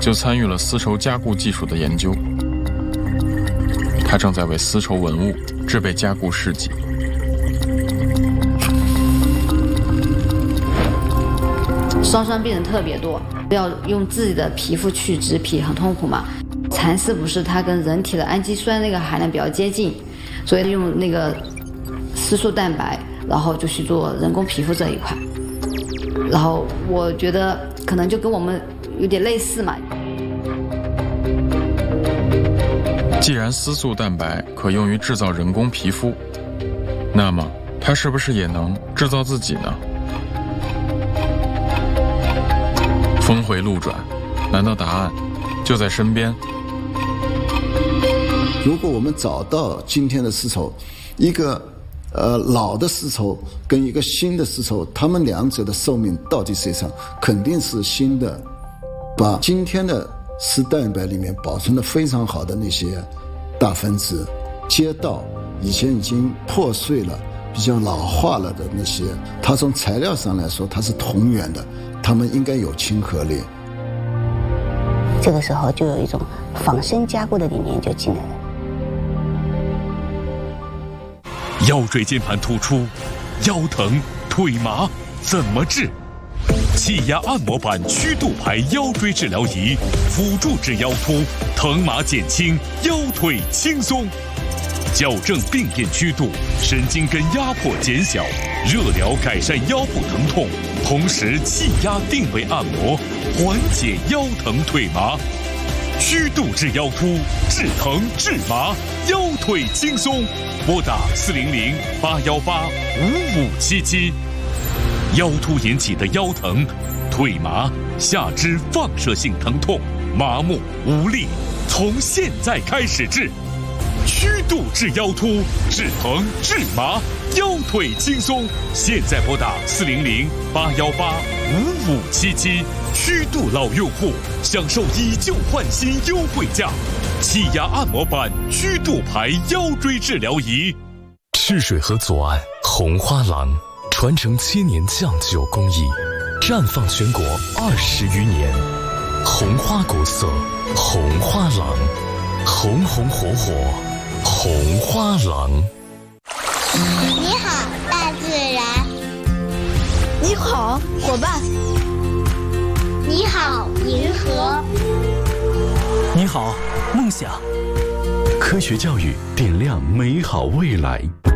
就参与了丝绸加固技术的研究。他正在为丝绸文物制备加固试剂。 烧伤病人特别多，要用自己的皮肤去植皮，很痛苦嘛。蚕丝不是它跟人体的氨基酸那个含量比较接近，所以用那个丝素蛋白，然后就去做人工皮肤这一块。然后我觉得可能就跟我们有点类似嘛。 既然丝素蛋白可用于制造人工皮肤，那么它是不是也能制造自己呢？峰回路转，难道答案就在身边？ 如果我们找到今天的丝绸，一个老的丝绸跟一个新的丝绸，它们两者的寿命到底谁长？肯定是新的，把今天的丝蛋白里面保存的非常好的那些大分子，接到以前已经破碎了、比较老化了的那些，它从材料上来说它是同源的，它们应该有亲和力。 这个时候就有一种仿生加固的理念就进来了。 腰椎间盘突出、腰疼、腿麻怎么治？气压按摩板曲度牌腰椎治疗仪，辅助治腰突，疼麻减轻，腰腿轻松。矫正病变曲度，神经根压迫减小，热疗改善腰部疼痛，同时气压定位按摩，缓解腰疼腿麻。曲度治腰突，治疼治麻，腰腿轻松。拨打400-818-5577。腰突引起的腰疼、腿麻、下肢放射性疼痛、麻木、无力，从现在开始治。曲度治腰突，治疼治麻，腰腿轻松。现在拨打400-818-5577。曲度老用户享受以旧换新优惠价，气压按摩板曲度牌腰椎治疗仪。 赤水河左岸红花廊，传承7年酱酒工艺，绽放全国20余年。红花古色，红花廊，红红火火，红花廊。 你好，大自然。 你好，伙伴。 你好，银河。 你好，梦想。 科学教育点亮美好未来。